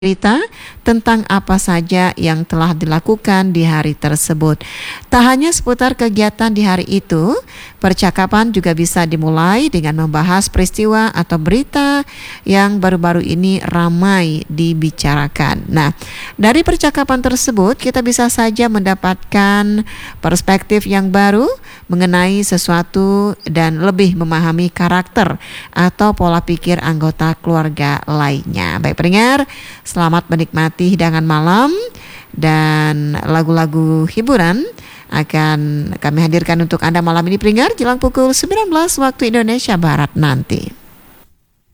cerita tentang apa saja yang telah dilakukan di hari tersebut. Tak hanya seputar kegiatan di hari itu, percakapan juga bisa dimulai dengan membahas peristiwa atau berita yang baru-baru ini ramai dibicarakan. Nah, dari percakapan tersebut kita bisa saja mendapatkan perspektif yang baru mengenai sesuatu dan lebih memahami karakter atau pola pikir anggota keluarga lainnya. Baik pendengar, selamat menikmati hidangan malam dan lagu-lagu hiburan akan kami hadirkan untuk Anda malam ini pendengar jelang pukul 19 waktu Indonesia Barat nanti.